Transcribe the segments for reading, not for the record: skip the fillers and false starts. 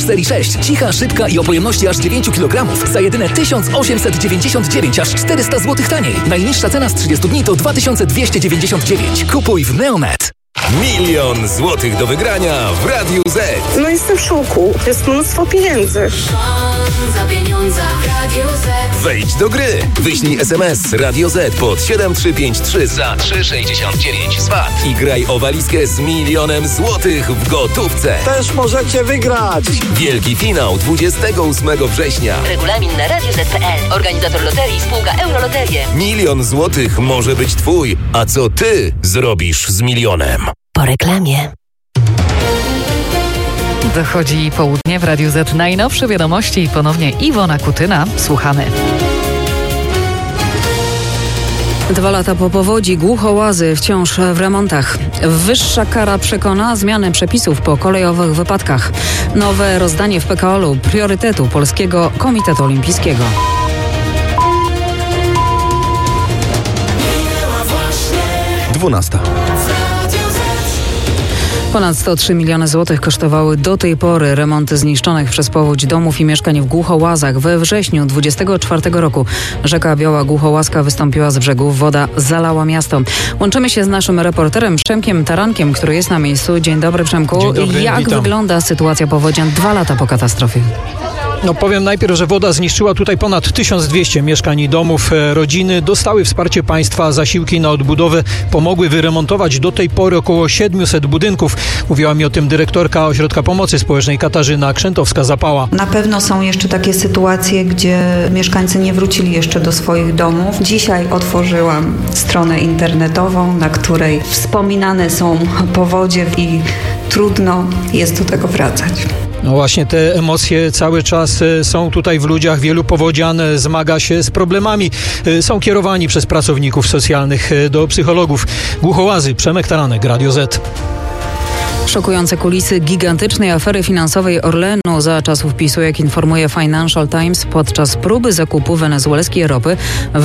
Serii 6. Cicha, szybka i o pojemności aż 9 kg za jedyne 1899, aż 400 zł taniej. Najniższa cena z 30 dni to 2299. Kupuj w Neonet. 1 000 000 złotych do wygrania w Radiu Z. No jestem w szoku. To jest mnóstwo pieniędzy. Za pieniądze w Radiu Z. Wejdź do gry. Wyślij SMS Radio Z pod 7353 za 3,69 zwad i graj o walizkę z 1 000 000 złotych w gotówce. Też możecie wygrać. Wielki finał 28 września. Regulamin na radioz.pl. Organizator loterii spółka Euroloterie. 1 000 000 złotych może być twój. A co ty zrobisz z milionem? Po reklamie. Dochodzi południe w Radiu Z. Najnowsze wiadomości i ponownie Iwona Kutyna. Słuchamy. 2 lata po powodzi głuchołazy wciąż w remontach. Wyższa kara przekona zmiany przepisów po kolejowych wypadkach. Nowe rozdanie w PKOL-u priorytetu Polskiego Komitetu Olimpijskiego. Dwunasta. Ponad 103 miliony złotych kosztowały do tej pory remonty zniszczonych przez powódź domów i mieszkań w Głuchołazach. We wrześniu 2024 roku rzeka Biała Głuchołazka wystąpiła z brzegów, woda zalała miasto. Łączymy się z naszym reporterem Przemkiem Tarankiem, który jest na miejscu. Dzień dobry, Przemku. Dzień dobry, Jak witam. wygląda sytuacja powodzian 2 lata po katastrofie? No powiem najpierw, że woda zniszczyła tutaj ponad 1200 mieszkań i domów. Rodziny dostały wsparcie państwa, zasiłki na odbudowę pomogły wyremontować do tej pory około 700 budynków. Mówiła mi o tym dyrektorka Ośrodka Pomocy Społecznej Katarzyna Krzętowska-Zapała. Na pewno są jeszcze takie sytuacje, gdzie mieszkańcy nie wrócili jeszcze do swoich domów. Dzisiaj otworzyłam stronę internetową, na której wspominane są powodzie i trudno jest do tego wracać. No właśnie te emocje cały czas są tutaj w ludziach. Wielu powodzian zmaga się z problemami. Są kierowani przez pracowników socjalnych do psychologów. Głuchołazy, Przemek Taranek, Radio Z. Szokujące kulisy gigantycznej afery finansowej Orlenu za czasów PiS-u, jak informuje Financial Times, podczas próby zakupu wenezuelskiej ropy w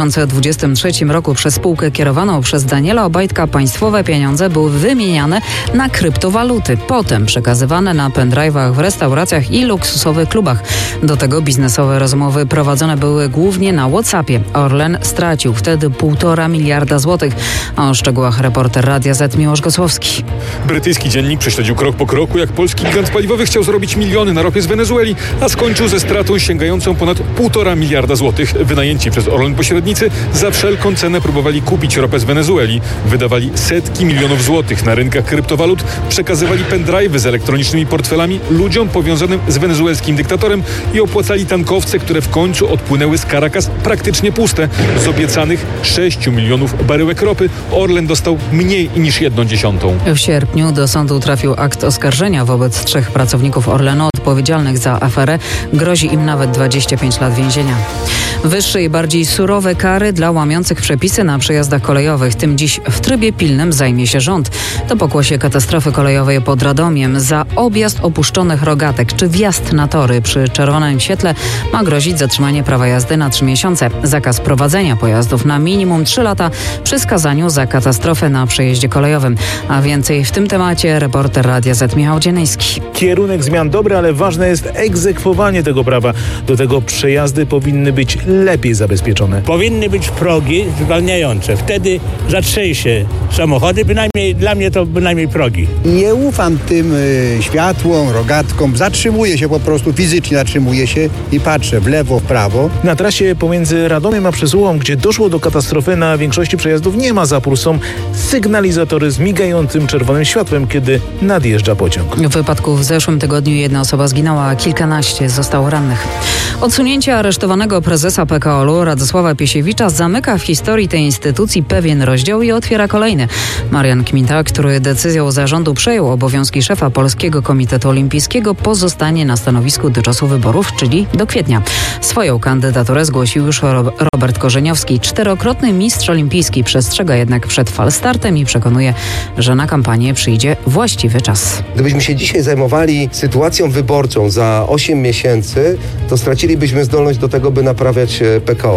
2023 roku przez spółkę kierowaną przez Daniela Obajtka państwowe pieniądze były wymieniane na kryptowaluty, potem przekazywane na pendrive'ach w restauracjach i luksusowych klubach. Do tego biznesowe rozmowy prowadzone były głównie na WhatsAppie. Orlen stracił wtedy 1,5 miliarda złotych. O szczegółach reporter Radia Z Miłosz Gosłowski. Brytyjski dziennik prześledził krok po kroku, jak polski gigant paliwowy chciał zarobić miliony na ropie z Wenezueli, a skończył ze stratą sięgającą ponad 1,5 miliarda złotych. Wynajęci przez Orlen pośrednicy za wszelką cenę próbowali kupić ropę z Wenezueli. Wydawali setki milionów złotych na rynkach kryptowalut, przekazywali pendrive'y z elektronicznymi portfelami ludziom powiązanym z wenezuelskim dyktatorem i opłacali tankowce, które w końcu odpłynęły z Caracas praktycznie puste. Z obiecanych 6 milionów baryłek ropy Orlen dostał mniej niż 1/10. W sierpniu do sądu trafił akt oskarżenia wobec 3 pracowników Orlenu odpowiedzialnych za aferę. Grozi im nawet 25 lat więzienia. Wyższe i bardziej surowe kary dla łamiących przepisy na przejazdach kolejowych. Tym dziś w trybie pilnym zajmie się rząd. To pokłosie katastrofy kolejowej pod Radomiem. Za objazd opuszczonych rogatek czy wjazd na tory przy czerwonym świetle ma grozić zatrzymanie prawa jazdy na 3 miesiące. Zakaz prowadzenia pojazdów na minimum 3 lata przy skazaniu za katastrofę na przejeździe kolejowym. A więcej w tym temacie reporter Radia Z Michał Dzienejski. Kierunek zmian dobry, ale ważne jest egzekwowanie tego prawa. Do tego przejazdy powinny być lepiej zabezpieczone. Powinny być progi zwalniające. Wtedy zatrzyj się samochody, bynajmniej dla mnie to bynajmniej progi. Nie ufam tym światłom, rogatkom. Zatrzymuję się po prostu, fizycznie zatrzymuję się i patrzę w lewo, w prawo. Na trasie pomiędzy Radomiem a Przysułą, gdzie doszło do katastrofy, na większości przejazdów nie ma zapór. Są sygnalizatory z migającym czerwonym światłem, kiedy nadjeżdża pociąg. W wypadku w zeszłym tygodniu 1 osoba zginęła, a kilkanaście zostało rannych. Odsunięcie aresztowanego prezesa PKOL-u Radosława Piesiewicza zamyka w historii tej instytucji pewien rozdział i otwiera kolejny. Marian Kmita, który decyzją zarządu przejął obowiązki szefa Polskiego Komitetu Olimpijskiego, pozostanie na stanowisku do czasu wyborów, czyli do kwietnia. Swoją kandydaturę zgłosił już Robert Korzeniowski. 4-krotny mistrz olimpijski przestrzega jednak przed falstartem i przekonuje, że na kampanię przyjdzie właściwy czas. Gdybyśmy się dzisiaj zajmowali sytuacją wyborczą za 8 miesięcy, to stracilibyśmy zdolność do tego, by naprawiać PKOL.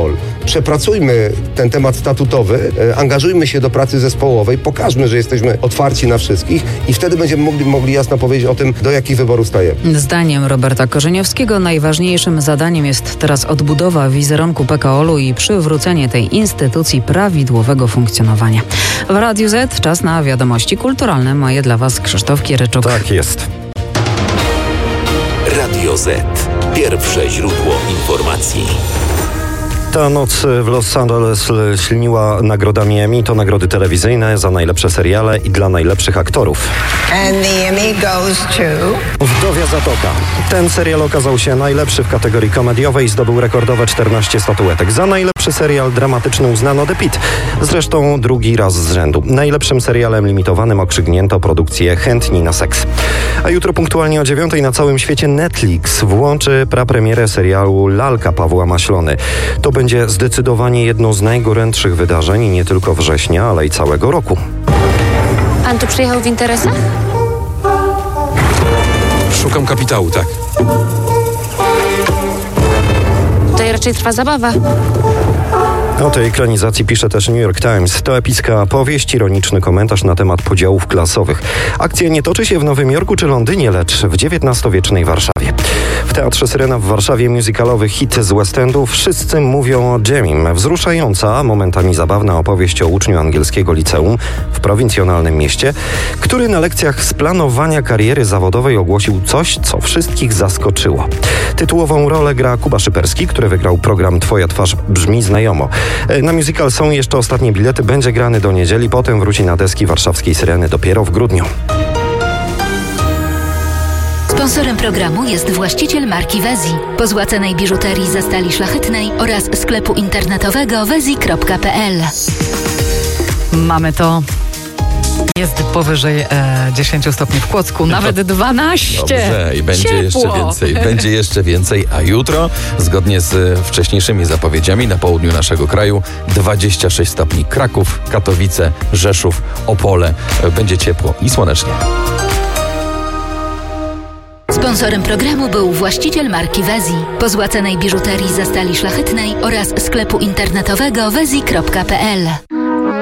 przepracujmy ten temat statutowy, angażujmy się do pracy zespołowej, pokażmy, że jesteśmy otwarci na wszystkich i wtedy będziemy mogli jasno powiedzieć o tym, do jakich wyborów stajemy. Zdaniem Roberta Korzeniowskiego najważniejszym zadaniem jest teraz odbudowa wizerunku PKOL-u i przywrócenie tej instytucji prawidłowego funkcjonowania. W Radiu Z czas na wiadomości kulturalne. Maje dla Was Krzysztof Kieryczuk. Tak jest. Radio Z. Pierwsze źródło informacji. Ta noc w Los Angeles śliniła nagrodami Emmy. To nagrody telewizyjne za najlepsze seriale i dla najlepszych aktorów. And the Emmy goes to... Wdowia Zatoka. Ten serial okazał się najlepszy w kategorii komediowej i zdobył rekordowe 14 statuetek. Za najlepszy serial dramatyczny uznano The Pitt. Zresztą drugi raz z rzędu. Najlepszym serialem limitowanym okrzyknięto produkcję Chętni na seks. A jutro punktualnie o 9:00 na całym świecie Netflix włączy prapremierę serialu Lalka Pawła Maślony. To będzie zdecydowanie jedno z najgorętszych wydarzeń nie tylko września, ale i całego roku. Pan tu przyjechał w interesach? Szukam kapitału, tak. Tutaj raczej trwa zabawa. O tej ekranizacji pisze też New York Times. To epicka powieść, ironiczny komentarz na temat podziałów klasowych. Akcja nie toczy się w Nowym Jorku czy Londynie, lecz w XIX-wiecznej Warszawie. W Teatrze Syrena w Warszawie musicalowy hit z West Endu Wszyscy mówią o Jamie. Wzruszająca, momentami zabawna opowieść o uczniu angielskiego liceum w prowincjonalnym mieście, który na lekcjach z planowania kariery zawodowej ogłosił coś, co wszystkich zaskoczyło. Tytułową rolę gra Kuba Szyperski, który wygrał program Twoja twarz brzmi znajomo. Na musical są jeszcze ostatnie bilety, będzie grany do niedzieli, potem wróci na deski warszawskiej Syreny dopiero w grudniu. Sponsorem programu jest właściciel marki Wezi. Pozłacanej biżuterii ze stali szlachetnej oraz sklepu internetowego wezi.pl. Mamy to. Jest powyżej 10 stopni w Kłodzku, nawet 12. Dobrze, i będzie Ciepło. jeszcze więcej. Będzie jeszcze więcej, a jutro, zgodnie z wcześniejszymi zapowiedziami, na południu naszego kraju 26 stopni. Kraków, Katowice, Rzeszów, Opole. Będzie ciepło i słonecznie. Sponsorem programu był właściciel marki Wezi. Pozłacanej biżuterii ze stali szlachetnej oraz sklepu internetowego wezi.pl.